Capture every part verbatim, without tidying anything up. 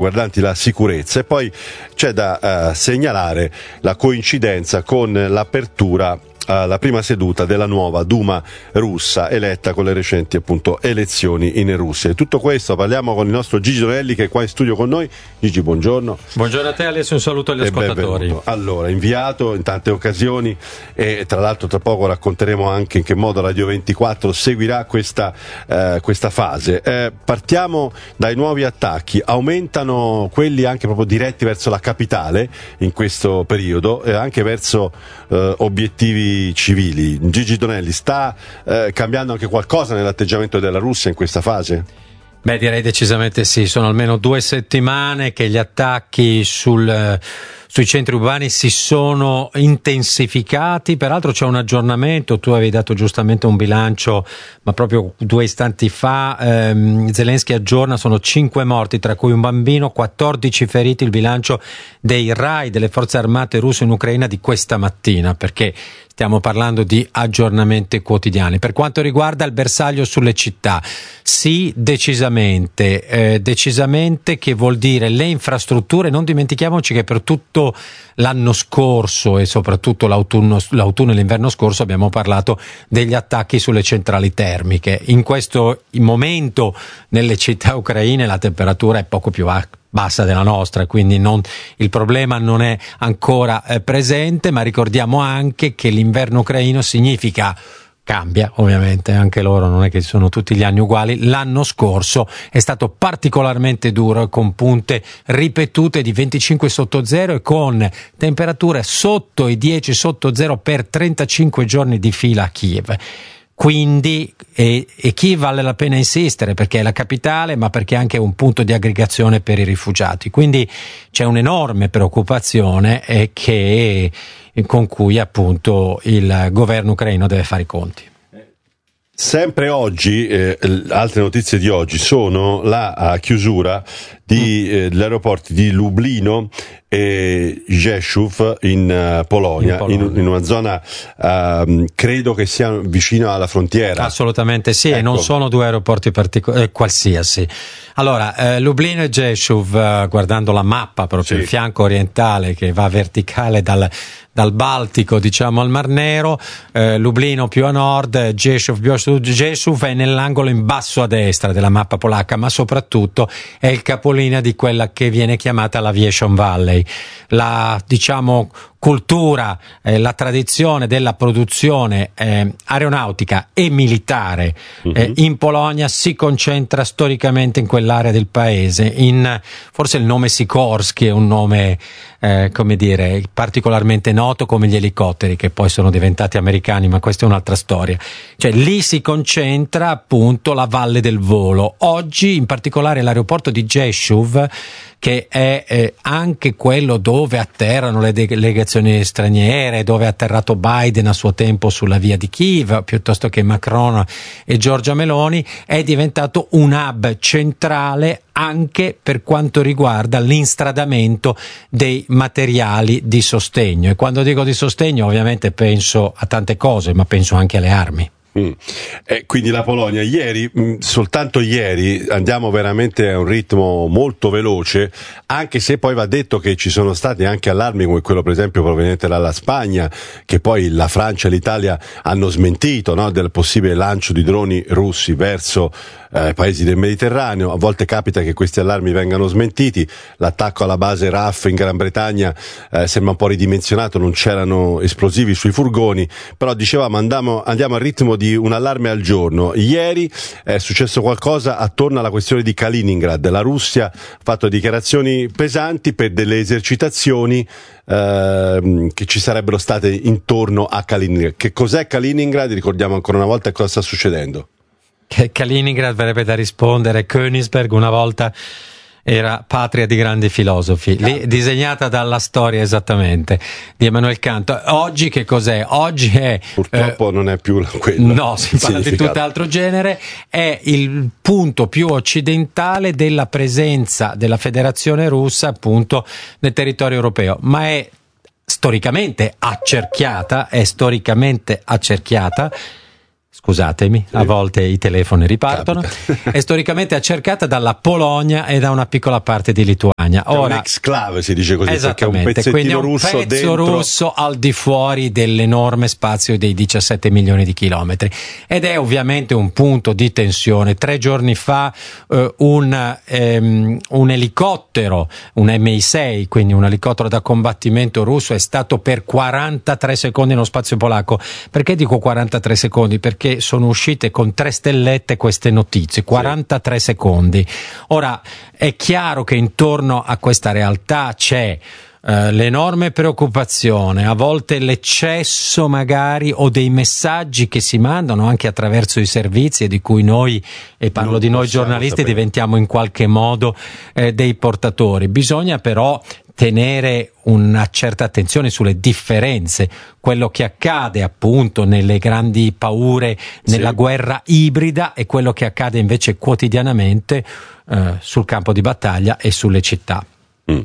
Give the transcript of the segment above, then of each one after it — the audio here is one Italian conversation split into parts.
riguardanti la sicurezza, e poi c'è da uh, segnalare la coincidenza con l'apertura alla prima seduta della nuova Duma russa, eletta con le recenti appunto elezioni in Russia. E tutto questo parliamo con il nostro Gigi Donelli, che è qua in studio con noi. Gigi, buongiorno. Buongiorno a te, Alessio, un saluto agli ascoltatori. Benvenuto. Allora, inviato in tante occasioni, e tra l'altro tra poco racconteremo anche in che modo Radio ventiquattro seguirà questa, eh, questa fase. Eh, partiamo dai nuovi attacchi. Aumentano quelli anche proprio diretti verso la capitale in questo periodo, e anche verso eh, obiettivi civili. Gigi Donelli, sta eh, cambiando anche qualcosa nell'atteggiamento della Russia in questa fase? Beh, direi decisamente sì. Sono almeno due settimane che gli attacchi sul, sui centri urbani si sono intensificati. Peraltro c'è un aggiornamento, tu avevi dato giustamente un bilancio, ma proprio due istanti fa ehm, Zelensky aggiorna, sono cinque morti, tra cui un bambino, quattordici feriti, il bilancio dei R A I, delle forze armate russe in Ucraina di questa mattina, perché stiamo parlando di aggiornamenti quotidiani. Per quanto riguarda il bersaglio sulle città, sì, decisamente, eh, decisamente, che vuol dire le infrastrutture. Non dimentichiamoci che per tutto l'anno scorso e soprattutto l'autunno, l'autunno e l'inverno scorso abbiamo parlato degli attacchi sulle centrali termiche. In questo momento nelle città ucraine la temperatura è poco più alta, bassa della nostra, quindi non, il problema non è ancora eh, presente, ma ricordiamo anche che l'inverno ucraino significa, cambia ovviamente, anche loro non è che sono tutti gli anni uguali. L'anno scorso è stato particolarmente duro, con punte ripetute di venticinque sotto zero e con temperature sotto i dieci sotto zero per trentacinque giorni di fila a Kiev. Quindi e, e Kiev vale la pena insistere, perché è la capitale, ma perché è anche un punto di aggregazione per i rifugiati. Quindi c'è un'enorme preoccupazione eh, che, con cui appunto il governo ucraino deve fare i conti. Sempre oggi, eh, altre notizie di oggi sono la uh, chiusura di, eh, degli aeroporti di Lublino e Rzeszów in uh, Polonia, in, Polonia. In, in una zona uh, credo che sia vicino alla frontiera. Assolutamente sì, ecco. E non sono due aeroporti particolari, eh, qualsiasi. Allora, eh, Lublino e Rzeszów, eh, guardando la mappa, proprio sì, il fianco orientale che va verticale dal dal Baltico, diciamo, al Mar Nero, eh, Lublino più a nord, Rzeszów più a sud. Rzeszów è nell'angolo in basso a destra della mappa polacca, ma soprattutto è il capolinea di quella che viene chiamata l'Aviation Valley. La, diciamo, cultura, eh, la tradizione della produzione eh, aeronautica e militare eh, in Polonia si concentra storicamente in quell'area del paese. In, forse il nome Sikorsky è un nome eh, come dire particolarmente noto, come gli elicotteri, che poi sono diventati americani, ma questa è un'altra storia. Cioè lì si concentra appunto la Valle del Volo. Oggi in particolare l'aeroporto di Rzeszów, che è eh, anche quello dove atterrano le delegazioni straniere, dove è atterrato Biden a suo tempo sulla via di Kiev, piuttosto che Macron e Giorgia Meloni, è diventato un hub centrale anche per quanto riguarda l'instradamento dei materiali di sostegno. E quando dico di sostegno ovviamente penso a tante cose, ma penso anche alle armi. Mm. Eh, quindi la Polonia ieri, mh, soltanto ieri, andiamo veramente a un ritmo molto veloce, anche se poi va detto che ci sono stati anche allarmi come quello per esempio proveniente dalla Spagna, che poi la Francia e l'Italia hanno smentito, no, del possibile lancio di droni russi verso eh, paesi del Mediterraneo. A volte capita che questi allarmi vengano smentiti. L'attacco alla base R A F in Gran Bretagna eh, sembra un po' ridimensionato, non c'erano esplosivi sui furgoni, però dicevamo andiamo, andiamo al ritmo di un allarme al giorno. Ieri è successo qualcosa attorno alla questione di Kaliningrad. La Russia ha fatto dichiarazioni pesanti per delle esercitazioni eh, che ci sarebbero state intorno a Kaliningrad. Che cos'è Kaliningrad? Ricordiamo ancora una volta cosa sta succedendo. Kaliningrad verrebbe da rispondere Königsberg una volta era patria di grandi filosofi, lì disegnata dalla storia esattamente di Immanuel Kant. Oggi che cos'è? Oggi è purtroppo eh, non è più quello. No, si parla di tutt'altro genere, è il punto più occidentale della presenza della Federazione Russa appunto nel territorio europeo, ma è storicamente accerchiata, è storicamente accerchiata. Scusatemi, a volte i telefoni ripartono. Capita. È storicamente accercata dalla Polonia e da una piccola parte di Lituania. Ora, un exclave si dice così, perché è un esattamente, quindi è pezzettino un russo pezzo dentro. russo al di fuori dell'enorme spazio dei diciassette milioni di chilometri, ed è ovviamente un punto di tensione. Tre giorni fa eh, un, ehm, un elicottero, un M I sei, quindi un elicottero da combattimento russo, è stato per quarantatré secondi nello spazio polacco. Perché dico quarantatré secondi? Perché sono uscite con tre stellette queste notizie, quarantatré sì. secondi. Ora, è chiaro che intorno a questa realtà c'è Uh, l'enorme preoccupazione, a volte l'eccesso magari, o dei messaggi che si mandano anche attraverso i servizi, e di cui noi, e parlo non di noi giornalisti, sapere. diventiamo in qualche modo eh, dei portatori. Bisogna però tenere una certa attenzione sulle differenze, quello che accade appunto nelle grandi paure, nella sì. guerra ibrida, e quello che accade invece quotidianamente eh, sul campo di battaglia e sulle città. Mm.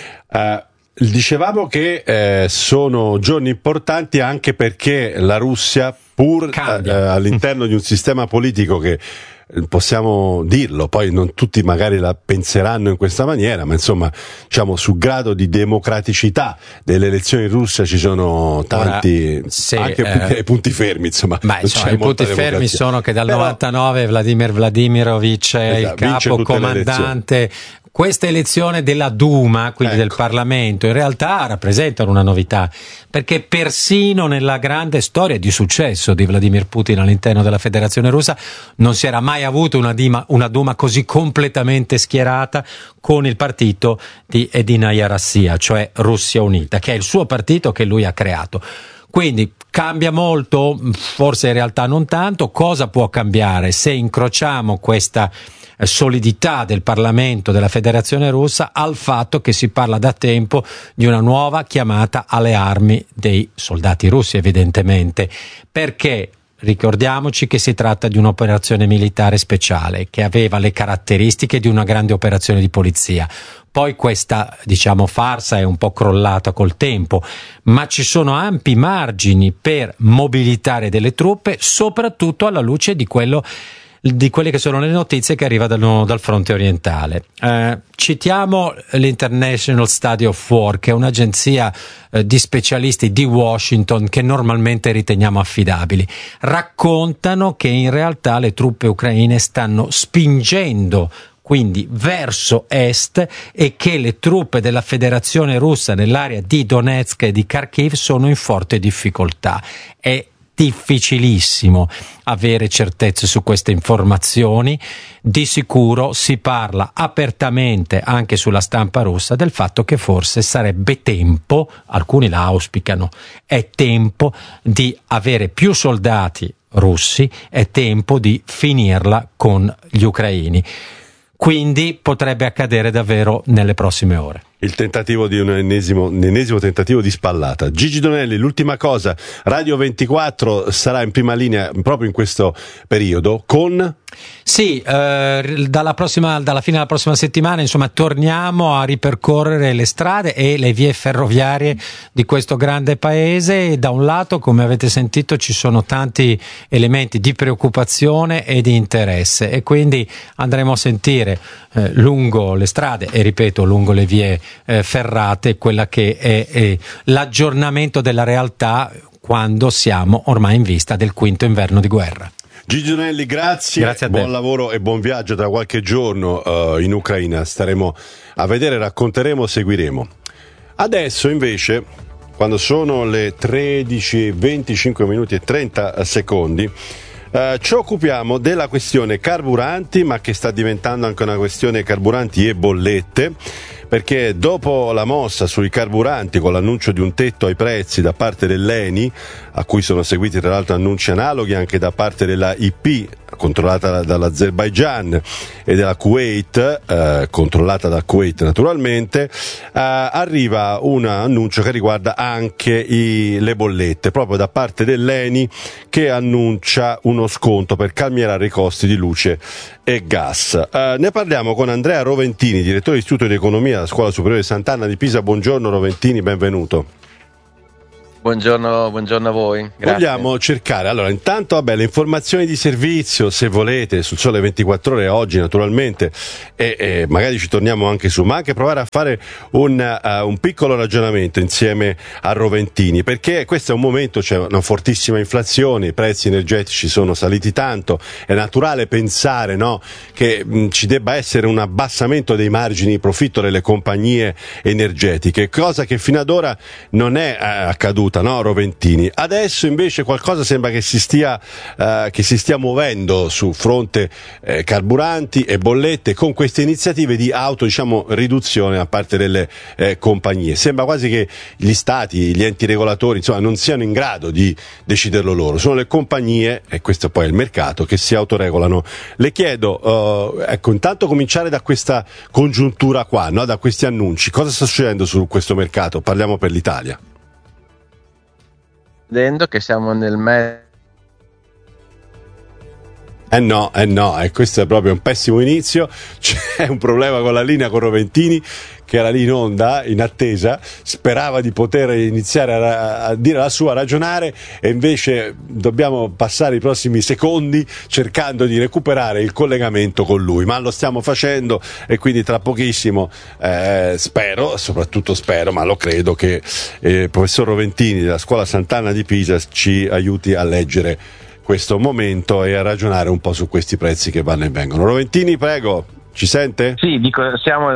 Uh. Dicevamo che eh, sono giorni importanti anche perché la Russia, pur eh, all'interno di un sistema politico che possiamo dirlo, poi non tutti magari la penseranno in questa maniera, ma insomma, diciamo, sul grado di democraticità delle elezioni in Russia ci sono tanti Ora, se, anche eh, punti, punti fermi, insomma. Ma insomma, i punti fermi sono che dal Però, novantanove Vladimir Vladimirovich è esatto, il capo comandante. Questa elezione della Duma, quindi ecco. del Parlamento, in realtà rappresentano una novità, perché persino nella grande storia di successo di Vladimir Putin all'interno della Federazione Russa non si era mai avuto una Duma, una Duma così completamente schierata con il partito di Edinaya Rassia, cioè Russia Unita, che è il suo partito che lui ha creato. Quindi cambia molto, forse in realtà non tanto. Cosa può cambiare se incrociamo questa solidità del Parlamento della Federazione Russa al fatto che si parla da tempo di una nuova chiamata alle armi dei soldati russi, evidentemente, perché ricordiamoci che si tratta di un'operazione militare speciale che aveva le caratteristiche di una grande operazione di polizia. Poi questa, diciamo, farsa è un po' crollata col tempo, ma ci sono ampi margini per mobilitare delle truppe, soprattutto alla luce di quello di quelle che sono le notizie che arrivano dal fronte orientale. Eh, citiamo l'International Study of War, che è un'agenzia eh, di specialisti di Washington che normalmente riteniamo affidabili. Raccontano che in realtà le truppe ucraine stanno spingendo quindi verso est, e che le truppe della Federazione Russa nell'area di Donetsk e di Kharkiv sono in forte difficoltà. È difficilissimo avere certezze su queste informazioni. Di sicuro si parla apertamente anche sulla stampa russa del fatto che forse sarebbe tempo, alcuni la auspicano, è tempo di avere più soldati russi, è tempo di finirla con gli ucraini. Quindi potrebbe accadere davvero nelle prossime ore. Il tentativo di un ennesimo, un ennesimo tentativo di spallata. Gigi Donelli, l'ultima cosa, Radio ventiquattro sarà in prima linea proprio in questo periodo con... Sì, eh, dalla, prossima, dalla fine della prossima settimana, insomma, torniamo a ripercorrere le strade e le vie ferroviarie di questo grande paese. Da un lato, come avete sentito, ci sono tanti elementi di preoccupazione e di interesse, e quindi andremo a sentire eh, lungo le strade e, ripeto, lungo le vie eh, ferrate quella che è, è l'aggiornamento della realtà quando siamo ormai in vista del quinto inverno di guerra. Gigi Donelli, grazie, grazie a te. Buon lavoro e buon viaggio tra qualche giorno uh, in Ucraina. Staremo a vedere, racconteremo, seguiremo. Adesso invece, quando sono le tredici e venticinque minuti e trenta secondi, uh, ci occupiamo della questione carburanti, ma che sta diventando anche una questione carburanti e bollette, perché dopo la mossa sui carburanti con l'annuncio di un tetto ai prezzi da parte dell'E N I, a cui sono seguiti tra l'altro annunci analoghi anche da parte della I P, controllata dall'Azerbaigian, e della Kuwait, eh, controllata da Kuwait naturalmente, eh, arriva un annuncio che riguarda anche i, le bollette, proprio da parte dell'E N I, che annuncia uno sconto per calmierare i costi di luce e gas. Eh, ne parliamo con Andrea Roventini, direttore dell'Istituto di Economia della Scuola Superiore Sant'Anna di Pisa. Buongiorno Roventini, benvenuto. Buongiorno, buongiorno a voi. Grazie. Vogliamo cercare, allora intanto vabbè, le informazioni di servizio, se volete, sul Sole ventiquattro Ore oggi naturalmente, e, e magari ci torniamo anche su, ma anche provare a fare un, uh, un piccolo ragionamento insieme a Roventini, perché questo è un momento, c'è una fortissima inflazione, i prezzi energetici sono saliti tanto, è naturale pensare, no, che mh, ci debba essere un abbassamento dei margini di profitto delle compagnie energetiche, cosa che fino ad ora non è uh, accaduta. No, Roventini. Adesso invece qualcosa sembra che si stia, eh, che si stia muovendo su fronte eh, carburanti e bollette con queste iniziative di auto, diciamo, riduzione da parte delle eh, compagnie. Sembra quasi che gli stati, gli enti regolatori, insomma, non siano in grado di deciderlo loro. Sono le compagnie, e questo poi è il mercato, che si autoregolano. Le chiedo, eh, ecco, intanto cominciare da questa congiuntura qua, no? Da questi annunci. Cosa sta succedendo su questo mercato? Parliamo per l'Italia. Vedendo che siamo nel mezzo. Eh no, eh no, e questo è proprio un pessimo inizio. C'è un problema con la linea con Roventini, che era lì in onda, in attesa, sperava di poter iniziare a, a dire la sua, a ragionare, e invece dobbiamo passare i prossimi secondi cercando di recuperare il collegamento con lui, ma lo stiamo facendo e quindi tra pochissimo eh, spero, soprattutto spero, ma lo credo, che eh, il professor Roventini della Scuola Sant'Anna di Pisa ci aiuti a leggere questo momento e a ragionare un po' su questi prezzi che vanno e vengono. Roventini, prego. Ci sente? Sì, dico, siamo,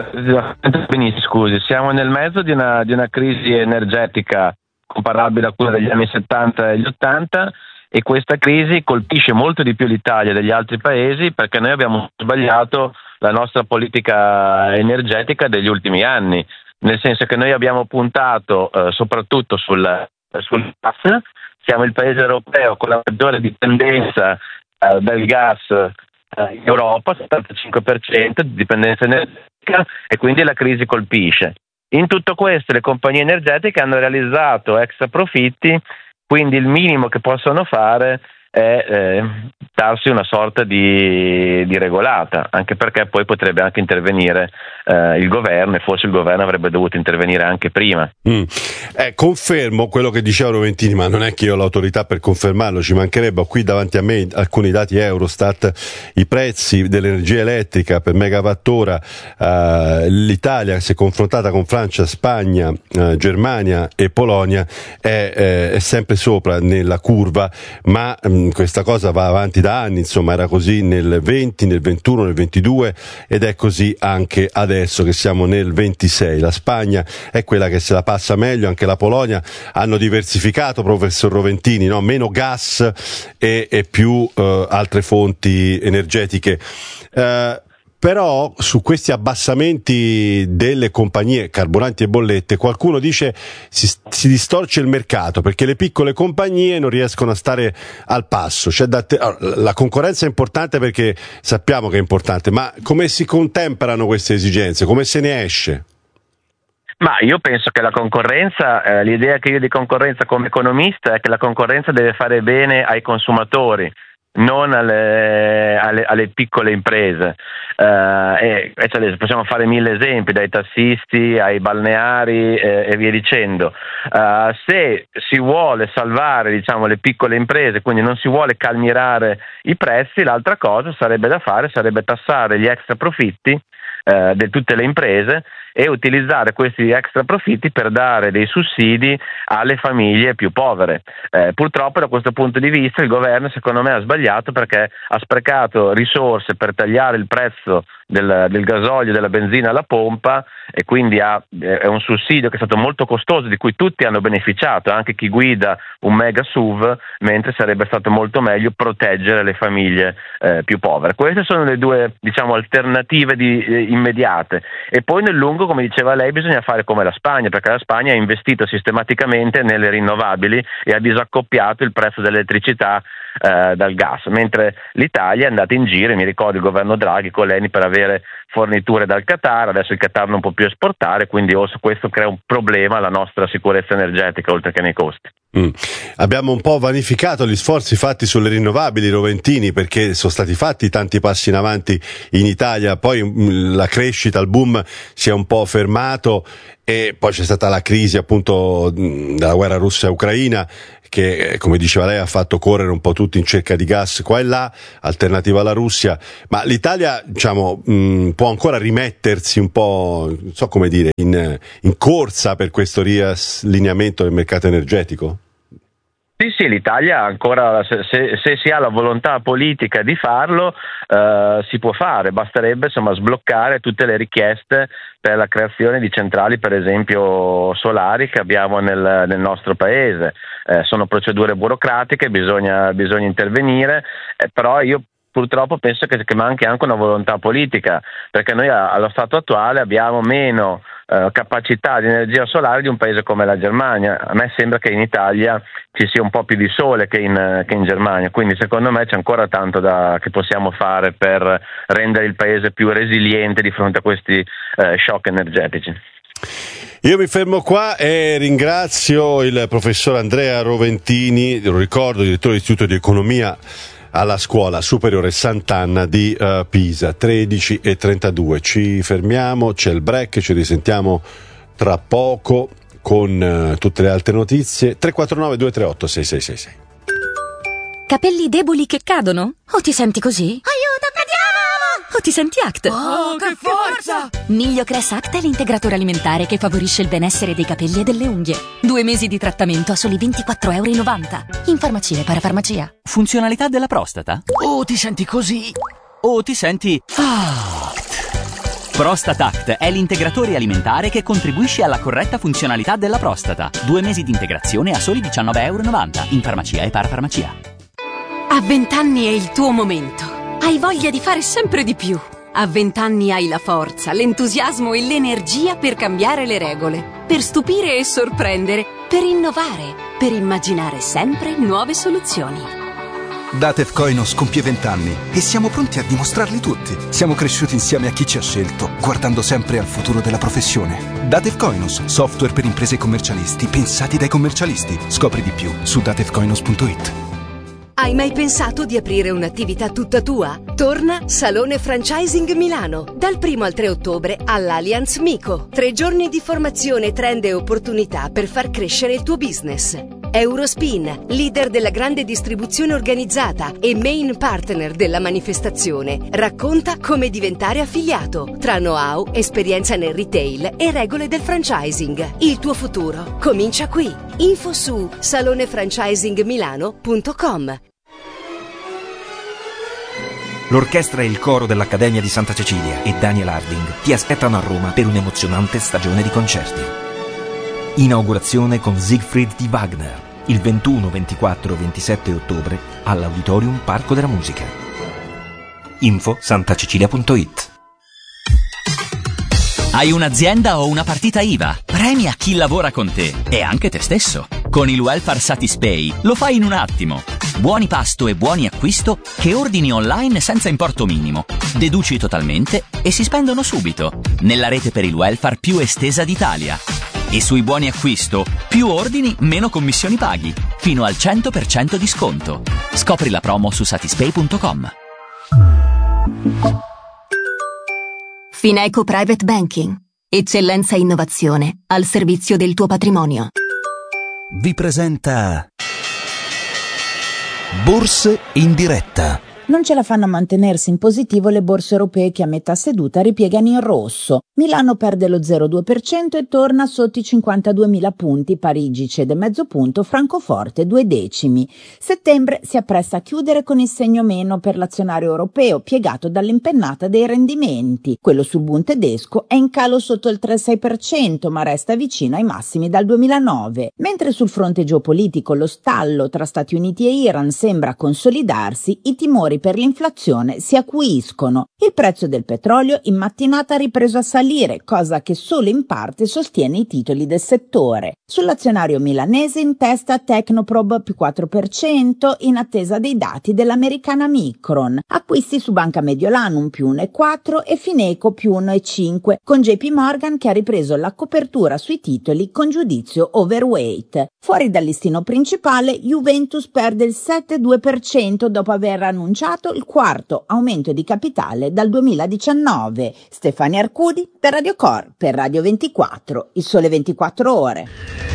scusi, siamo nel mezzo di una, di una crisi energetica comparabile a quella degli anni settanta e gli ottanta, e questa crisi colpisce molto di più l'Italia degli altri paesi perché noi abbiamo sbagliato la nostra politica energetica degli ultimi anni, nel senso che noi abbiamo puntato eh, soprattutto sul, sul gas. Siamo il paese europeo con la maggiore dipendenza eh, dal gas in Europa, settantacinque per cento di dipendenza energetica, e quindi la crisi colpisce. In tutto questo le compagnie energetiche hanno realizzato extra profitti, quindi il minimo che possono fare è eh, darsi una sorta di, di regolata, anche perché poi potrebbe anche intervenire eh, il governo, e forse il governo avrebbe dovuto intervenire anche prima. Mm. Eh, confermo quello che diceva Roventini, ma non è che io ho l'autorità per confermarlo, ci mancherebbe. Ho qui davanti a me alcuni dati Eurostat, i prezzi dell'energia elettrica per megawattora, eh, l'Italia, se confrontata con Francia, Spagna, eh, Germania e Polonia, è, eh, è sempre sopra nella curva, ma mh, questa cosa va avanti da anni, insomma era così nel venti, nel ventuno, nel ventidue, ed è così anche adesso che siamo nel ventisei. La Spagna è quella che se la passa meglio, anche la Polonia. Hanno diversificato, professor Roventini, no? Meno gas e, e più eh, altre fonti energetiche. Eh, Però su questi abbassamenti delle compagnie, carburanti e bollette, qualcuno dice si, si distorce il mercato perché le piccole compagnie non riescono a stare al passo. C'è da te- la concorrenza è importante perché sappiamo che è importante, ma come si contemperano queste esigenze? Come se ne esce? Ma io penso che la concorrenza, eh, l'idea che io di concorrenza come economista è che la concorrenza deve fare bene ai consumatori, non alle, alle, alle piccole imprese. Uh, e, e cioè, possiamo fare mille esempi, dai tassisti ai balneari eh, e via dicendo. Uh, se si vuole salvare, diciamo, le piccole imprese, quindi non si vuole calmierare i prezzi, l'altra cosa sarebbe da fare sarebbe tassare gli extra profitti eh, di tutte le imprese e utilizzare questi extra profitti per dare dei sussidi alle famiglie più povere. Eh, purtroppo da questo punto di vista il governo secondo me ha sbagliato, perché ha sprecato risorse per tagliare il prezzo del, del gasolio e della benzina alla pompa, e quindi ha, è un sussidio che è stato molto costoso, di cui tutti hanno beneficiato, anche chi guida un mega S U V, mentre sarebbe stato molto meglio proteggere le famiglie eh, più povere. Queste sono le due, diciamo, alternative di, eh, immediate. E poi nel lungo, come diceva lei, bisogna fare come la Spagna, perché la Spagna ha investito sistematicamente nelle rinnovabili e ha disaccoppiato il prezzo dell'elettricità eh, dal gas, mentre l'Italia è andata in giro, mi ricordo il governo Draghi con l'Eni, per avere forniture dal Qatar. Adesso il Qatar non può più esportare, quindi questo crea un problema alla nostra sicurezza energetica, oltre che nei costi. Mm. Abbiamo un po' vanificato gli sforzi fatti sulle rinnovabili, Roventini, perché sono stati fatti tanti passi in avanti in Italia, poi mh, la crescita, il boom si è un po' fermato e poi c'è stata la crisi appunto della guerra russa-ucraina che, come diceva lei, ha fatto correre un po' tutti in cerca di gas qua e là, alternativa alla Russia, ma l'Italia, diciamo, mh, può ancora rimettersi un po', non so come dire, in, in corsa per questo riallineamento del mercato energetico? Sì, sì, l'Italia ancora, se, se, se si ha la volontà politica di farlo, eh, si può fare, basterebbe insomma sbloccare tutte le richieste per la creazione di centrali, per esempio solari, che abbiamo nel, nel nostro paese. Eh, sono procedure burocratiche, bisogna, bisogna intervenire, eh, però io purtroppo penso che, che manchi anche una volontà politica, perché noi a, allo stato attuale abbiamo meno eh, capacità di energia solare di un paese come la Germania. A me sembra che in Italia ci sia un po' più di sole che in, che in Germania, quindi secondo me c'è ancora tanto da, che possiamo fare per rendere il paese più resiliente di fronte a questi eh, shock energetici. Io mi fermo qua e ringrazio il professor Andrea Roventini, lo ricordo, direttore dell'Istituto di Economia alla Scuola Superiore Sant'Anna di uh, Pisa. Tredici e trentadue, ci fermiamo, c'è il break, ci risentiamo tra poco con uh, tutte le altre notizie. Tre quattro nove due tre otto sei sei sei sei. Capelli deboli che cadono? O ti senti così? Aiuto, cadiamo! O ti senti Act? Oh, che forza! Migliocress Act è l'integratore alimentare che favorisce il benessere dei capelli e delle unghie. Due mesi di trattamento a soli ventiquattro e novanta euro. In farmacia e parafarmacia. Funzionalità della prostata? O ti senti così? O ti senti Act? Prostatact è l'integratore alimentare che contribuisce alla corretta funzionalità della prostata. Due mesi di integrazione a soli diciannove e novanta euro. In farmacia e parafarmacia. A vent'anni è il tuo momento. Hai voglia di fare sempre di più. A vent'anni hai la forza, l'entusiasmo e l'energia per cambiare le regole, per stupire e sorprendere, per innovare, per immaginare sempre nuove soluzioni. Datev Koinos compie vent'anni e siamo pronti a dimostrarli tutti. Siamo cresciuti insieme a chi ci ha scelto, guardando sempre al futuro della professione. Datev Koinos, software per imprese e commercialisti, pensati dai commercialisti. Scopri di più su datev koinos punto it. Hai mai pensato di aprire un'attività tutta tua? Torna Salone Franchising Milano dal primo al tre ottobre all'Allianz Mico. Tre giorni di formazione, trend e opportunità per far crescere il tuo business. Eurospin, leader della grande distribuzione organizzata e main partner della manifestazione, racconta come diventare affiliato tra know-how, esperienza nel retail e regole del franchising. Il tuo futuro comincia qui. Info su salone franchising milano punto com. L'orchestra e il coro dell'Accademia di Santa Cecilia e Daniel Harding ti aspettano a Roma per un'emozionante stagione di concerti. Inaugurazione con Siegfried di Wagner il ventuno, ventiquattro e ventisette ottobre all'Auditorium Parco della Musica. Info santacecilia punto it. Hai un'azienda o una partita I V A? Premia chi lavora con te e anche te stesso. Con il Welfare Satispay lo fai in un attimo. Buoni pasto e buoni acquisto che ordini online senza importo minimo. Deduci totalmente e si spendono subito. Nella rete per il welfare più estesa d'Italia. E sui buoni acquisto, più ordini, meno commissioni paghi. Fino al cento per cento di sconto. Scopri la promo su satispay punto com. Fineco Private Banking. Eccellenza e innovazione al servizio del tuo patrimonio. Vi presenta Borse in diretta. Non ce la fanno a mantenersi in positivo le borse europee che a metà seduta ripiegano in rosso. Milano perde lo zero virgola due per cento e torna sotto i cinquantaduemila punti, Parigi cede mezzo punto, Francoforte due decimi. Settembre si appresta a chiudere con il segno meno per l'azionario europeo, piegato dall'impennata dei rendimenti. Quello sul Bund tedesco è in calo sotto il tre virgola sei per cento, ma resta vicino ai massimi dal duemilanove. Mentre sul fronte geopolitico lo stallo tra Stati Uniti e Iran sembra consolidarsi, i timori per l'inflazione si acuiscono. Il prezzo del petrolio in mattinata ha ripreso a salire, cosa che solo in parte sostiene i titoli del settore. Sull'azionario milanese in testa Tecnoprobe più quattro per cento in attesa dei dati dell'americana Micron. Acquisti su Banca Mediolanum più uno virgola quattro per cento e Fineco più uno virgola cinque per cento, con J P Morgan che ha ripreso la copertura sui titoli con giudizio overweight. Fuori dal listino principale, Juventus perde il sette virgola due per cento dopo aver annunciato annunciato il quarto aumento di capitale dal duemiladiciannove. Stefania Arcudi per Radio Cor, per Radio ventiquattro, Il Sole ventiquattro Ore.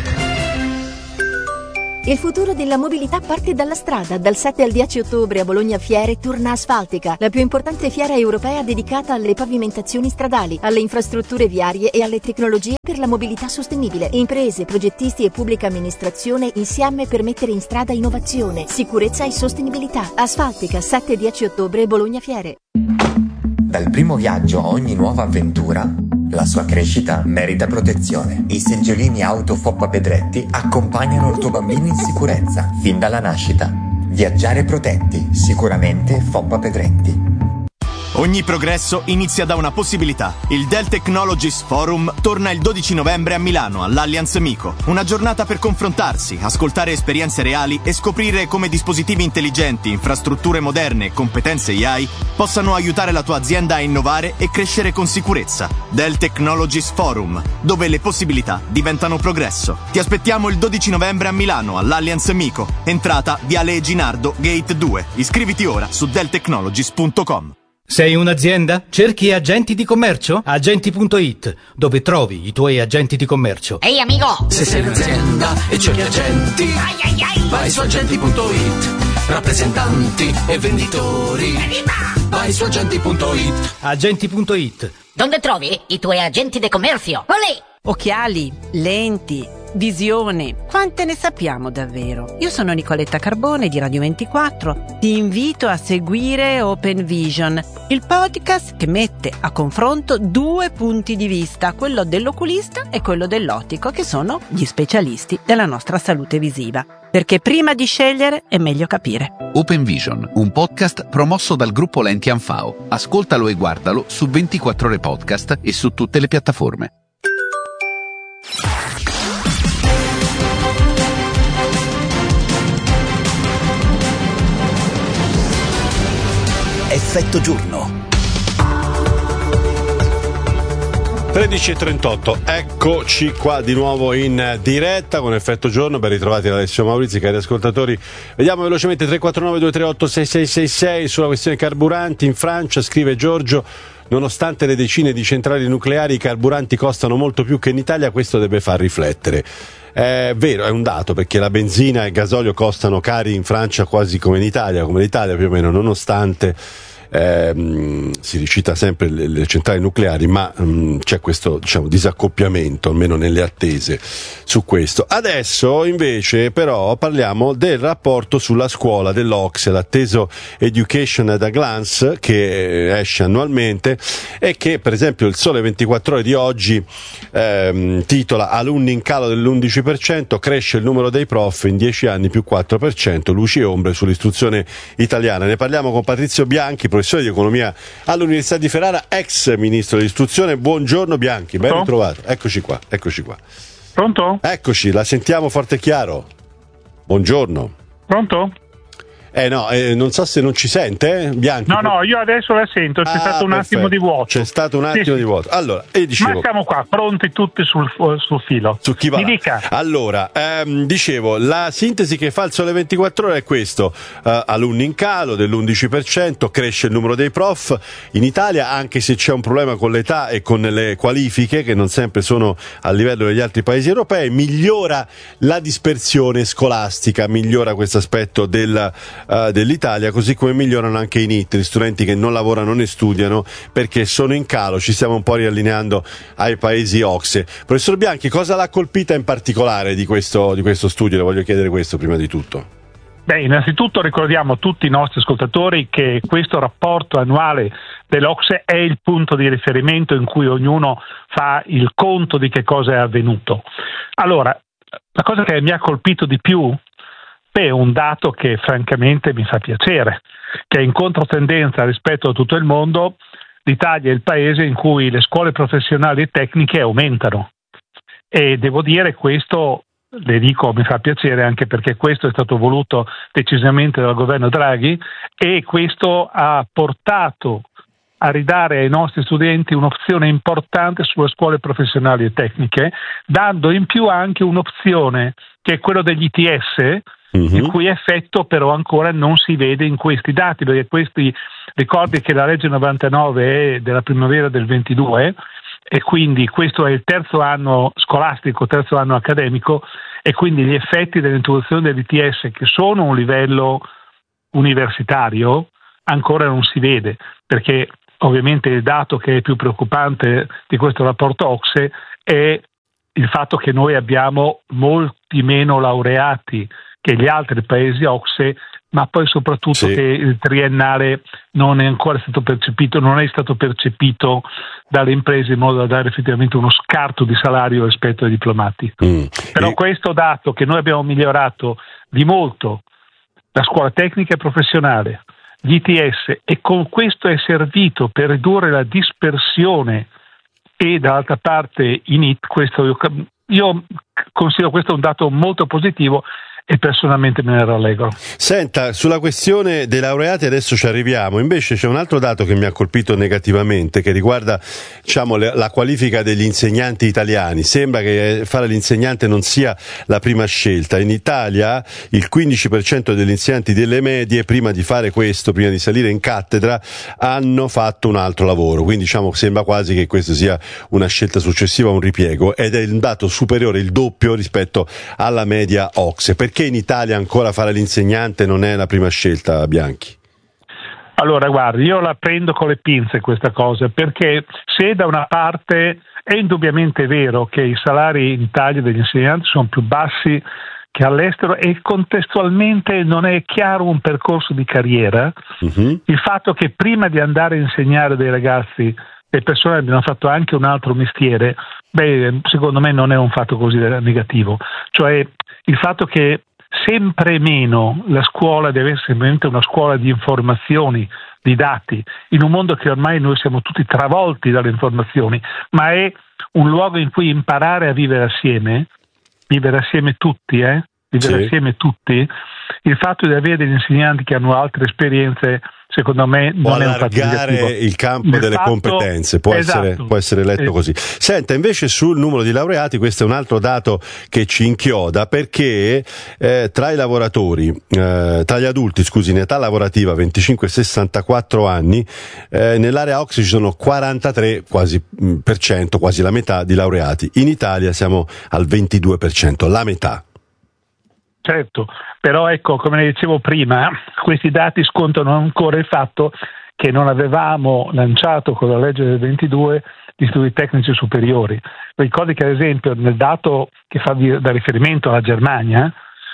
Il futuro della mobilità parte dalla strada. Dal sette al dieci ottobre a Bologna Fiere torna Asfaltica, la più importante fiera europea dedicata alle pavimentazioni stradali, alle infrastrutture viarie e alle tecnologie per la mobilità sostenibile. Imprese, progettisti e pubblica amministrazione insieme per mettere in strada innovazione, sicurezza e sostenibilità. Asfaltica, sette e dieci ottobre, Bologna Fiere. Dal primo viaggio a ogni nuova avventura, la sua crescita merita protezione. I seggiolini auto Foppa Pedretti accompagnano il tuo bambino in sicurezza fin dalla nascita. Viaggiare protetti, sicuramente Foppa Pedretti. Ogni progresso inizia da una possibilità. Il Dell Technologies Forum torna il dodici novembre a Milano, all'Allianz Mico. Una giornata per confrontarsi, ascoltare esperienze reali e scoprire come dispositivi intelligenti, infrastrutture moderne e competenze A I possano aiutare la tua azienda a innovare e crescere con sicurezza. Dell Technologies Forum, dove le possibilità diventano progresso. Ti aspettiamo il dodici novembre a Milano, all'Allianz Mico. Entrata Viale Eginardo, Gate due. Iscriviti ora su dell technologies punto com. Sei un'azienda? Cerchi agenti di commercio? Agenti punto it, dove trovi i tuoi agenti di commercio. Ehi amico! Se sei un'azienda e cerchi agenti, ai ai ai. Vai su agenti punto it, rappresentanti e venditori. Vai su agenti punto it. Agenti punto it. Dove trovi i tuoi agenti di commercio? Olè! Occhiali, lenti, visione, quante ne sappiamo davvero? Io sono Nicoletta Carbone di Radio ventiquattro. Ti invito a seguire Open Vision, il podcast che mette a confronto due punti di vista, quello dell'oculista e quello dell'ottico, che sono gli specialisti della nostra salute visiva. Perché prima di scegliere è meglio capire. Open Vision, un podcast promosso dal gruppo Lenti Anfao. Ascoltalo e guardalo su ventiquattro Ore Podcast e su tutte le piattaforme. Effetto giorno. tredici e trentotto, eccoci qua di nuovo in diretta con Effetto Giorno. Ben ritrovati da Alessio Maurizi, cari ascoltatori. Vediamo velocemente tre quattro nove due tre otto sei sei sei sei sulla questione carburanti. In Francia, scrive Giorgio, nonostante le decine di centrali nucleari, i carburanti costano molto più che in Italia. Questo deve far riflettere. È vero, è un dato, perché la benzina e il gasolio costano cari in Francia quasi come in Italia, come l'Italia più o meno, nonostante Eh, si ricita sempre le, le centrali nucleari, ma um, c'è questo, diciamo, disaccoppiamento, almeno nelle attese su questo. Adesso invece però parliamo del rapporto sulla scuola dell'O C S E, l'atteso Education at a Glance, che esce annualmente e che per esempio il Sole ventiquattro Ore di oggi ehm, titola Alunni in calo dell'undici per cento, cresce il numero dei prof in dieci anni più quattro per cento, luci e ombre sull'istruzione italiana. Ne parliamo con Patrizio Bianchi, professore di economia all'Università di Ferrara, ex ministro dell'istruzione. Buongiorno Bianchi, ben ritrovato. Eccoci qua, eccoci qua. Pronto? Eccoci, la sentiamo forte e chiaro. Buongiorno. Pronto? Eh no, eh, non so se non ci sente, eh, Bianchi. No, no, io adesso la sento, c'è ah, stato un perfetto. attimo di vuoto. C'è stato un attimo sì, di vuoto. Allora, e dicevo, ma siamo qua, pronti tutti sul, sul filo. Su chi va? Mi dica. Allora, ehm, dicevo, la sintesi che fa il Sole ventiquattro Ore è questo: uh, alunni in calo dell'undici per cento, cresce il numero dei prof in Italia, anche se c'è un problema con l'età e con le qualifiche che non sempre sono a livello degli altri paesi europei. Migliora la dispersione scolastica, migliora questo aspetto del, uh, dell'Italia, così come migliorano anche i N I T, gli studenti che non lavorano né studiano perché sono in calo. Ci stiamo un po' riallineando ai paesi O C S E. Professor Bianchi, cosa l'ha colpita in particolare di questo, di questo studio? Le voglio chiedere questo prima di tutto. Beh, innanzitutto ricordiamo a tutti i nostri ascoltatori che questo rapporto annuale dell'O C S E è il punto di riferimento in cui ognuno fa il conto di che cosa è avvenuto. Allora, la cosa che mi ha colpito di più è un dato che francamente mi fa piacere, che è in controtendenza rispetto a tutto il mondo. L'Italia è il paese in cui le scuole professionali e tecniche aumentano, e devo dire questo, le dico, mi fa piacere anche perché questo è stato voluto decisamente dal governo Draghi, e questo ha portato a ridare ai nostri studenti un'opzione importante sulle scuole professionali e tecniche, dando in più anche un'opzione che è quello degli I T S, mm-hmm. il cui effetto però ancora non si vede in questi dati, perché questi, ricordi che la legge novantanove è della primavera del ventidue e quindi questo è il terzo anno scolastico, terzo anno accademico, e quindi gli effetti dell'introduzione dell'I T S, che sono un livello universitario, ancora non si vede, perché ovviamente il dato che è più preoccupante di questo rapporto O C S E è il fatto che noi abbiamo molti meno laureati che gli altri paesi O C S E, ma poi soprattutto sì. che il triennale non è ancora stato percepito, non è stato percepito dalle imprese in modo da dare effettivamente uno scarto di salario rispetto ai diplomati. Mm. Però e... questo dato che noi abbiamo migliorato di molto la scuola tecnica e professionale, gli I T S, e con questo è servito per ridurre la dispersione e dall'altra parte i N I T, questo io, io considero questo un dato molto positivo e personalmente me ne rallegro. Senta, sulla questione dei laureati adesso ci arriviamo, invece c'è un altro dato che mi ha colpito negativamente, che riguarda, diciamo, le, la qualifica degli insegnanti italiani. Sembra che fare l'insegnante non sia la prima scelta. In Italia il quindici per cento degli insegnanti delle medie, prima di fare questo, prima di salire in cattedra, hanno fatto un altro lavoro, quindi diciamo sembra quasi che questo sia una scelta successiva, un ripiego, ed è un dato superiore, il doppio rispetto alla media O C S E. Perché in Italia ancora fare l'insegnante non è la prima scelta, Bianchi? Allora, guardi, io la prendo con le pinze questa cosa, perché se da una parte è indubbiamente vero che i salari in Italia degli insegnanti sono più bassi che all'estero e contestualmente non è chiaro un percorso di carriera, uh-huh. il fatto che prima di andare a insegnare dei ragazzi le persone abbiano fatto anche un altro mestiere, beh, secondo me non è un fatto così negativo. Cioè il fatto che sempre meno la scuola deve essere semplicemente una scuola di informazioni, di dati, in un mondo che ormai noi siamo tutti travolti dalle informazioni, ma è un luogo in cui imparare a vivere assieme, vivere assieme tutti, eh? vivere sì. assieme tutti, il fatto di avere degli insegnanti che hanno altre esperienze, secondo me non può è un fatto allargare negativo. Il campo Nel delle fatto, competenze, può, esatto. essere, può essere letto eh. così. Senta, invece sul numero di laureati, questo è un altro dato che ci inchioda, perché eh, tra i lavoratori, eh, tra gli adulti, scusi, in età lavorativa venticinque sessantaquattro anni, eh, nell'area O C S E ci sono quarantatré quasi per cento, quasi la metà di laureati. In Italia siamo al ventidue per cento, la metà. Certo, però ecco, come ne dicevo prima, questi dati scontano ancora il fatto che non avevamo lanciato con la legge del ventidue gli studi tecnici superiori. Ricordi che ad esempio nel dato che fa da riferimento alla Germania,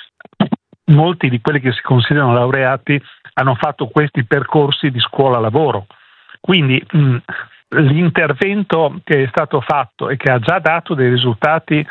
molti di quelli che si considerano laureati hanno fatto questi percorsi di scuola-lavoro. Quindi mh, l'intervento che è stato fatto e che ha già dato dei risultati,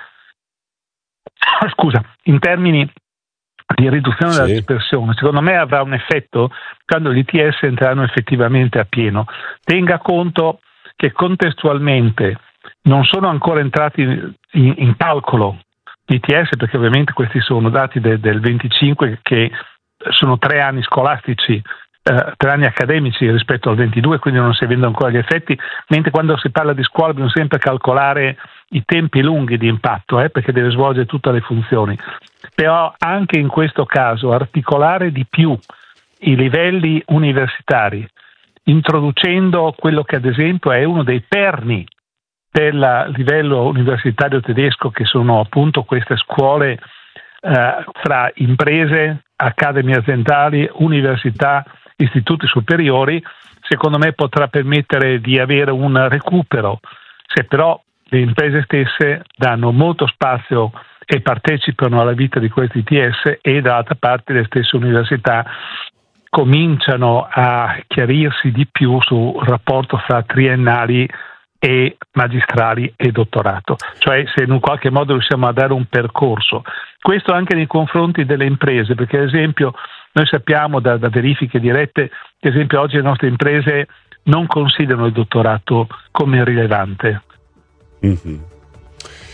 scusa, in termini di riduzione sì. della dispersione, secondo me avrà un effetto quando gli I T S entreranno effettivamente a pieno. Tenga conto che contestualmente non sono ancora entrati in, in calcolo gli I T S, perché ovviamente questi sono dati de, del venticinque, che sono tre anni scolastici, eh, tre anni accademici rispetto al ventidue, quindi non si vedono ancora gli effetti, mentre quando si parla di scuola bisogna sempre calcolare i tempi lunghi di impatto, eh, perché deve svolgere tutte le funzioni. Però anche in questo caso articolare di più i livelli universitari, introducendo quello che ad esempio è uno dei perni del livello universitario tedesco, che sono appunto queste scuole eh, fra imprese, accademie aziendali, università, istituti superiori, secondo me potrà permettere di avere un recupero. Se però le imprese stesse danno molto spazio e partecipano alla vita di questi I T S, e dall'altra parte le stesse università cominciano a chiarirsi di più sul rapporto fra triennali e magistrali e dottorato, cioè se in un qualche modo riusciamo a dare un percorso. Questo anche nei confronti delle imprese, perché ad esempio noi sappiamo da, da verifiche dirette che ad esempio oggi le nostre imprese non considerano il dottorato come rilevante. Mm-hmm.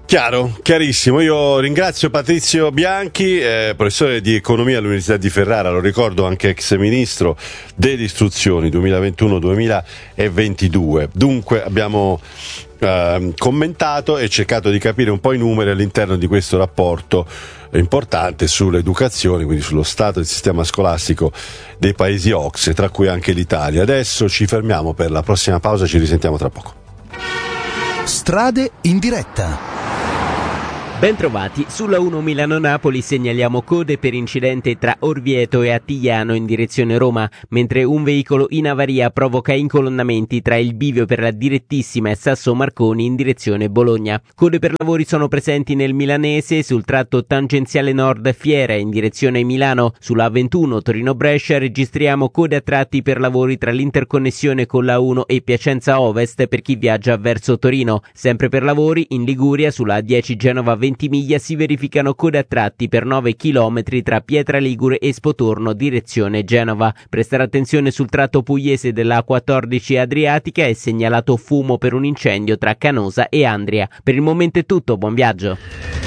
Chiaro, chiarissimo. Io ringrazio Patrizio Bianchi, eh, professore di economia all'Università di Ferrara, lo ricordo anche ex ministro delle istruzioni duemilaventuno duemilaventidue. Dunque abbiamo eh, commentato e cercato di capire un po' i numeri all'interno di questo rapporto importante sull'educazione, quindi sullo stato del sistema scolastico dei paesi O C S E, tra cui anche l'Italia. Adesso ci fermiamo per la prossima pausa, ci risentiamo tra poco. Strade in diretta. Bentrovati, sulla uno Milano-Napoli segnaliamo code per incidente tra Orvieto e Attigliano in direzione Roma, mentre un veicolo in avaria provoca incolonnamenti tra il bivio per la direttissima e Sasso Marconi in direzione Bologna. Code per lavori sono presenti nel Milanese sul tratto tangenziale nord Fiera in direzione Milano. Sulla A ventuno Torino-Brescia registriamo code a tratti per lavori tra l'interconnessione con la uno e Piacenza Ovest per chi viaggia verso Torino. Sempre per lavori in Liguria sulla A dieci Genova Ventimiglia si verificano code a tratti per nove chilometri tra Pietra Ligure e Spotorno direzione Genova. Prestare attenzione sul tratto pugliese della A quattordici Adriatica, è segnalato fumo per un incendio tra Canosa e Andria. Per il momento è tutto, buon viaggio.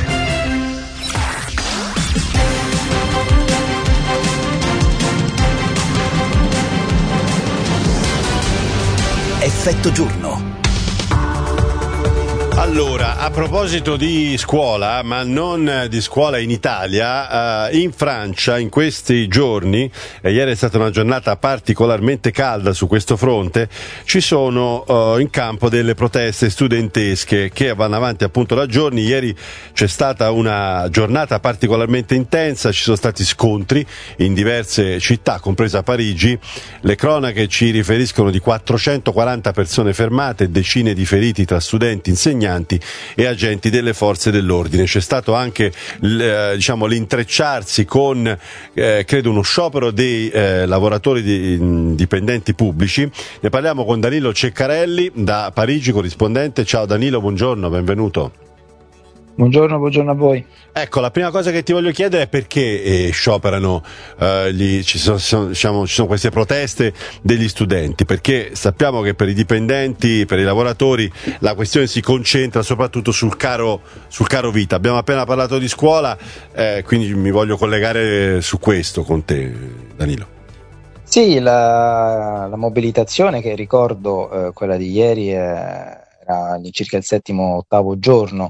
Effetto giorno. Allora, a proposito di scuola, ma non di scuola in Italia, eh, in Francia in questi giorni, e ieri è stata una giornata particolarmente calda su questo fronte, ci sono eh, in campo delle proteste studentesche che vanno avanti appunto da giorni. Ieri c'è stata una giornata particolarmente intensa, ci sono stati scontri in diverse città, compresa Parigi. Le cronache ci riferiscono di quattrocentoquaranta persone fermate, decine di feriti tra studenti, insegnanti e agenti delle forze dell'ordine. C'è stato anche l, diciamo, l'intrecciarsi con eh, credo uno sciopero dei eh, lavoratori di, dipendenti pubblici. Ne parliamo con Danilo Ceccarelli da Parigi, corrispondente. Ciao Danilo, buongiorno, benvenuto. Buongiorno, buongiorno a voi. Ecco, la prima cosa che ti voglio chiedere è perché eh, scioperano, eh, gli, ci, sono, sono, diciamo, ci sono queste proteste degli studenti, perché sappiamo che per i dipendenti, per i lavoratori, la questione si concentra soprattutto sul caro, sul caro vita. Abbiamo appena parlato di scuola, eh, quindi mi voglio collegare su questo con te, Danilo. Sì, la, la mobilitazione che ricordo, eh, quella di ieri, è... era circa il settimo ottavo giorno,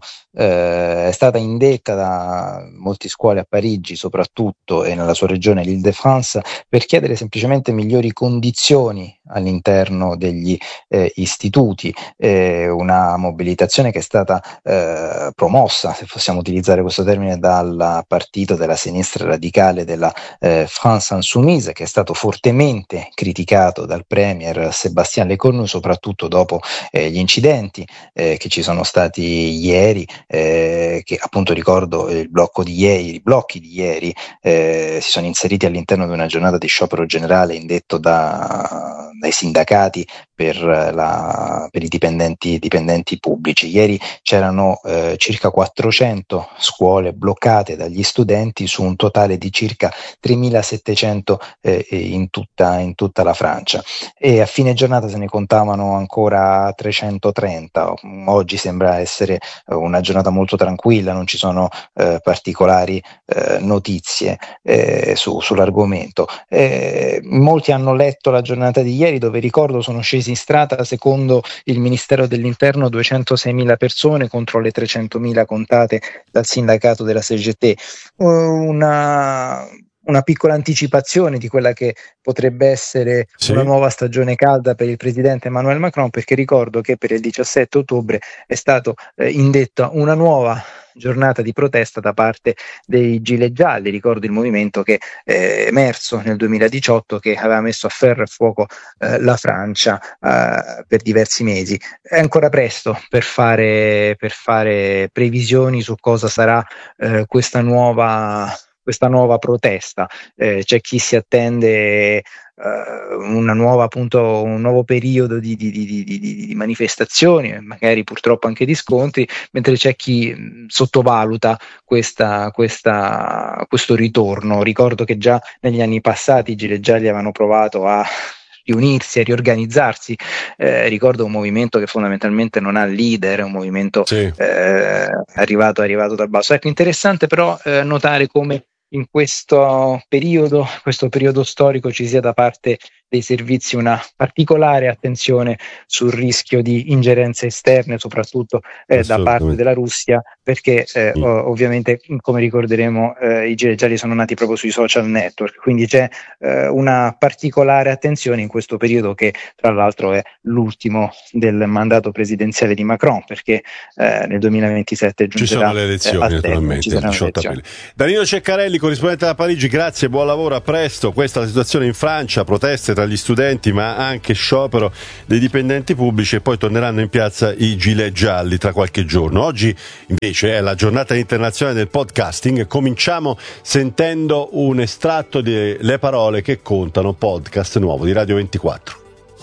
eh, è stata indetta da molte scuole a Parigi soprattutto e nella sua regione l'Île-de-France per chiedere semplicemente migliori condizioni all'interno degli eh, istituti, eh, una mobilitazione che è stata eh, promossa, se possiamo utilizzare questo termine, dal partito della sinistra radicale della eh, France Insoumise, che è stato fortemente criticato dal premier Sébastien Lecornu soprattutto dopo eh, gli incidenti eh, che ci sono stati ieri, eh, che appunto ricordo il blocco di ieri, i blocchi di ieri eh, si sono inseriti all'interno di una giornata di sciopero generale indetto da, dai sindacati per, la, per i dipendenti, dipendenti pubblici. Ieri c'erano eh, circa quattrocento scuole bloccate dagli studenti su un totale di circa tremilasettecento eh, in, tutta, in tutta la Francia, e a fine giornata se ne contavano ancora trecentotrenta. Oggi sembra essere una giornata molto tranquilla, non ci sono eh, particolari eh, notizie eh, su, sull'argomento. Eh, molti hanno letto la giornata di ieri, dove ricordo sono scesi in strada, secondo il Ministero dell'Interno, duecentoseimila persone contro le trecentomila contate dal sindacato della C G T. Una una piccola anticipazione di quella che potrebbe essere sì. una nuova stagione calda per il presidente Emmanuel Macron, perché ricordo che per il diciassette ottobre è stato eh, indetta una nuova giornata di protesta da parte dei Gilet Gialli. Ricordo il movimento che è emerso nel duemiladiciotto, che aveva messo a ferro e fuoco eh, la Francia eh, per diversi mesi. È ancora presto per fare, per fare previsioni su cosa sarà eh, questa nuova questa nuova protesta. Eh, c'è chi si attende uh, una nuova, appunto, un nuovo periodo di, di, di, di, di, di manifestazioni, magari purtroppo anche di scontri, mentre c'è chi mh, sottovaluta questa, questa, questo ritorno. Ricordo che già negli anni passati i Gilet Gialli avevano provato a riunirsi e riorganizzarsi. Eh, ricordo un movimento che fondamentalmente non ha leader, è un movimento sì. eh, arrivato, arrivato dal basso. Ecco, interessante però eh, notare come in questo periodo, questo periodo storico ci sia da parte dei servizi una particolare attenzione sul rischio di ingerenze esterne, soprattutto eh, da parte della Russia, perché eh, mm. o, ovviamente, come ricorderemo, eh, i gilet gialli sono nati proprio sui social network, quindi c'è eh, una particolare attenzione in questo periodo, che tra l'altro è l'ultimo del mandato presidenziale di Macron, perché eh, nel duemilaventisette giungerà, ci sono le elezioni, eh, naturalmente, il diciotto aprile. Danilo Ceccarelli, corrispondente da Parigi, grazie, buon lavoro, a presto. Questa è la situazione in Francia, proteste tra gli studenti ma anche sciopero dei dipendenti pubblici, e poi torneranno in piazza i gilet gialli tra qualche giorno. Oggi invece è la giornata internazionale del podcasting. Cominciamo sentendo un estratto di Le parole che contano, podcast nuovo di Radio ventiquattro.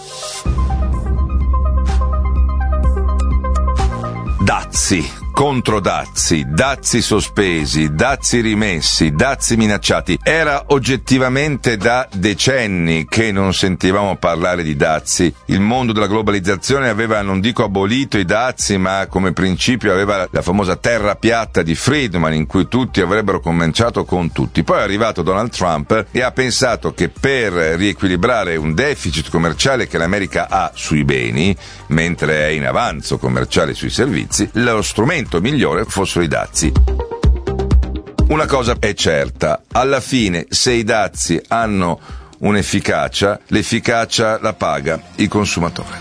Dazi contro dazi, dazi sospesi, dazi rimessi, dazi minacciati. Era oggettivamente da decenni che non sentivamo parlare di dazi. Il mondo della globalizzazione aveva, non dico abolito i dazi, ma come principio aveva la famosa terra piatta di Friedman, in cui tutti avrebbero cominciato con tutti. Poi è arrivato Donald Trump e ha pensato che per riequilibrare un deficit commerciale che l'America ha sui beni, mentre è in avanzo commerciale sui servizi, lo strumento migliore fossero i dazi. Una cosa è certa, alla fine se i dazi hanno un'efficacia, l'efficacia la paga il consumatore.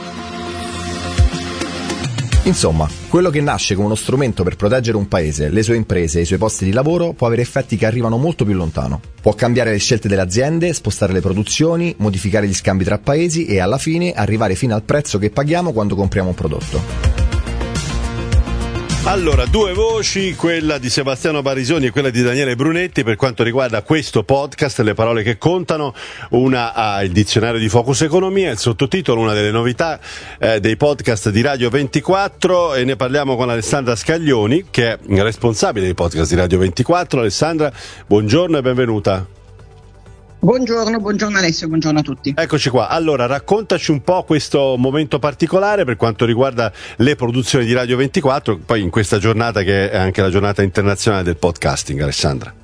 Insomma, quello che nasce come uno strumento per proteggere un paese, le sue imprese e i suoi posti di lavoro può avere effetti che arrivano molto più lontano. Può cambiare le scelte delle aziende, spostare le produzioni, modificare gli scambi tra paesi e alla fine arrivare fino al prezzo che paghiamo quando compriamo un prodotto. Allora, due voci, quella di Sebastiano Barisoni e quella di Daniele Brunetti per quanto riguarda questo podcast, Le parole che contano. Una ha il dizionario di Focus Economia, il sottotitolo, una delle novità eh, dei podcast di Radio ventiquattro, e ne parliamo con Alessandra Scaglioni, che è responsabile dei podcast di Radio ventiquattro. Alessandra, buongiorno e benvenuta. Buongiorno, buongiorno Alessio, buongiorno a tutti. Eccoci qua. Allora, raccontaci un po' questo momento particolare per quanto riguarda le produzioni di Radio ventiquattro, poi in questa giornata che è anche la giornata internazionale del podcasting, Alessandra.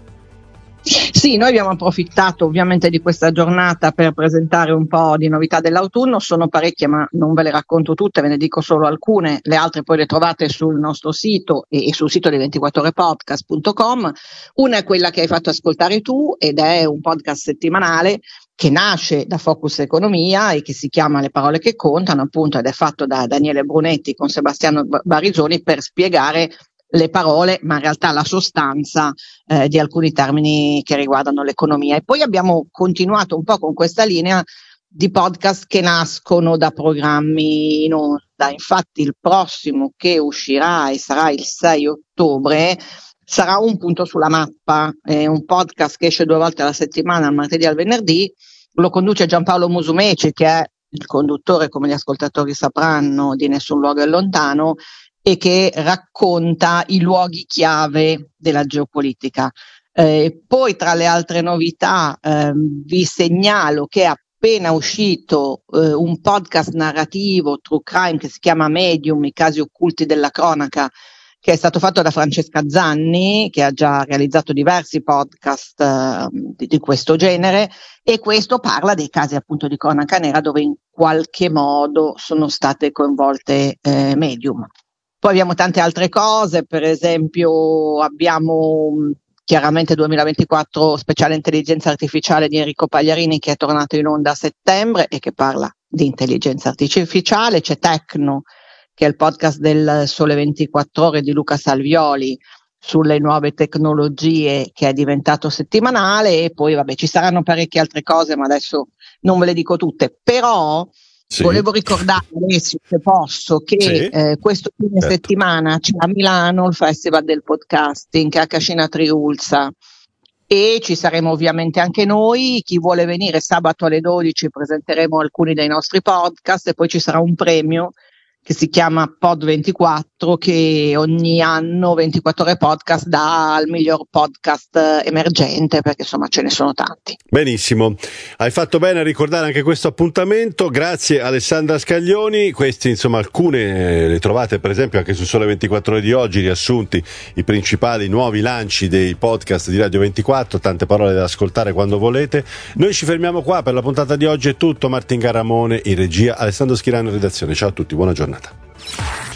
Sì, noi abbiamo approfittato ovviamente di questa giornata per presentare un po' di novità dell'autunno. Sono parecchie, ma non ve le racconto tutte, ve ne dico solo alcune. Le altre poi le trovate sul nostro sito e, e sul sito di ventiquattro ore podcast punto com. Una è quella che hai fatto ascoltare tu, ed è un podcast settimanale che nasce da Focus Economia e che si chiama Le parole che contano, appunto, ed è fatto da Daniele Brunetti con Sebastiano Barisoni per spiegare le parole, ma in realtà la sostanza eh, di alcuni termini che riguardano l'economia. E poi abbiamo continuato un po' con questa linea di podcast che nascono da programmi in onda. Infatti il prossimo che uscirà, e sarà il sei ottobre, sarà Un punto sulla mappa, è un podcast che esce due volte alla settimana, al martedì e al venerdì. Lo conduce Giampaolo Musumeci, che è il conduttore, come gli ascoltatori sapranno, di Nessun luogo è lontano, e che racconta i luoghi chiave della geopolitica. Eh, poi tra le altre novità eh, vi segnalo che è appena uscito eh, un podcast narrativo true crime che si chiama Medium, i casi occulti della cronaca, che è stato fatto da Francesca Zanni, che ha già realizzato diversi podcast eh, di, di questo genere, e questo parla dei casi appunto di cronaca nera dove in qualche modo sono state coinvolte eh, medium. Poi abbiamo tante altre cose, per esempio abbiamo chiaramente duemilaventiquattro speciale intelligenza artificiale di Enrico Pagliarini, che è tornato in onda a settembre e che parla di intelligenza artificiale. C'è Tecno, che è il podcast del Sole ventiquattro ore di Luca Salvioli sulle nuove tecnologie, che è diventato settimanale. E poi vabbè, ci saranno parecchie altre cose, ma adesso non ve le dico tutte, però sì. Volevo ricordare, se posso, che sì. eh, questo fine certo. settimana c'è a Milano il Festival del Podcasting, che è a Cascina Triulza, e ci saremo ovviamente anche noi. Chi vuole venire sabato alle dodici presenteremo alcuni dei nostri podcast, e poi ci sarà un premio che si chiama Pod ventiquattro, ventiquattro che ogni anno ventiquattro ore podcast dà al miglior podcast emergente, perché insomma ce ne sono tanti. Benissimo, hai fatto bene a ricordare anche questo appuntamento. Grazie Alessandra Scaglioni. Questi insomma alcune le trovate per esempio anche su Sole ventiquattro Ore di oggi, riassunti i principali nuovi lanci dei podcast di Radio ventiquattro, tante parole da ascoltare quando volete. Noi ci fermiamo qua per la puntata di oggi, è tutto. Martin Garamone in regia, Alessandro Schirano in redazione. Ciao a tutti, buona giornata.